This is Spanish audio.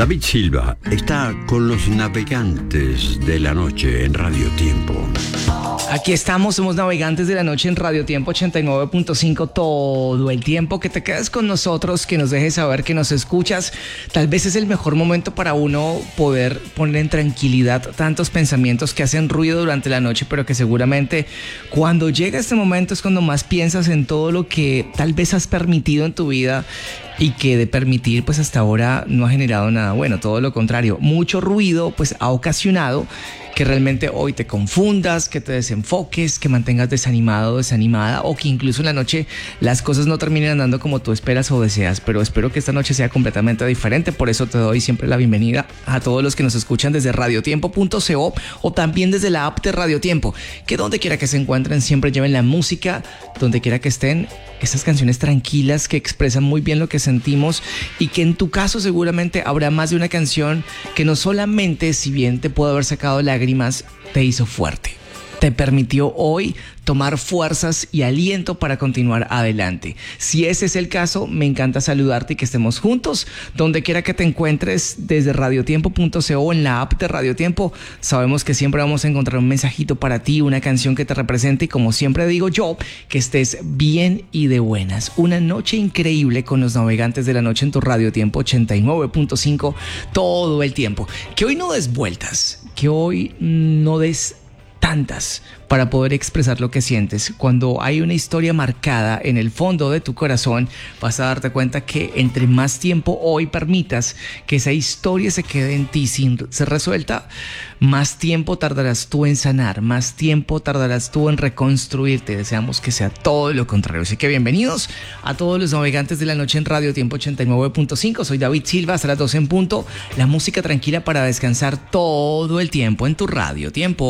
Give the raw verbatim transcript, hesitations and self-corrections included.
David Silva está con los navegantes de la noche en Radio Tiempo. Aquí estamos, somos navegantes de la noche en Radio Tiempo ochenta y nueve punto cinco todo el tiempo. Que te quedes con nosotros, que nos dejes saber que nos escuchas. Tal vez es el mejor momento para uno poder poner en tranquilidad tantos pensamientos que hacen ruido durante la noche, pero que seguramente cuando llega este momento es cuando más piensas en todo lo que tal vez has permitido en tu vida y que de permitir pues hasta ahora no ha generado nada bueno, todo lo contrario. Mucho ruido pues ha ocasionado que realmente hoy te confundas, que te desenfoques, que mantengas desanimado o desanimada, o que incluso en la noche las cosas no terminen andando como tú esperas o deseas. Pero espero que esta noche sea completamente diferente. Por eso te doy siempre la bienvenida a todos los que nos escuchan desde radiotiempo punto co o también desde la app de Radio Tiempo, que donde quiera que se encuentren siempre lleven la música, donde quiera que estén, estas canciones tranquilas que expresan muy bien lo que sentimos, y que en tu caso seguramente habrá más de una canción que no solamente, si bien te pudo haber sacado lágrimas, te hizo fuerte, te permitió hoy tomar fuerzas y aliento para continuar adelante. Si ese es el caso, me encanta saludarte y que estemos juntos donde quiera que te encuentres desde radiotiempo punto co, en la app de Radio Tiempo. Sabemos que siempre vamos a encontrar un mensajito para ti, una canción que te represente, y como siempre digo yo, que estés bien y de buenas. Una noche increíble con los navegantes de la noche en tu Radio Tiempo ochenta y nueve punto cinco todo el tiempo. Que hoy no des vueltas, que hoy no des tantas para poder expresar lo que sientes. Cuando hay una historia marcada en el fondo de tu corazón, vas a darte cuenta que entre más tiempo hoy permitas que esa historia se quede en ti sin ser resuelta, más tiempo tardarás tú en sanar, más tiempo tardarás tú en reconstruirte. Deseamos que sea todo lo contrario. Así que bienvenidos a todos los navegantes de la noche en Radio Tiempo ochenta y nueve punto cinco. Soy David Silva, hasta las doce en punto. La música tranquila para descansar todo el tiempo en tu Radio Tiempo.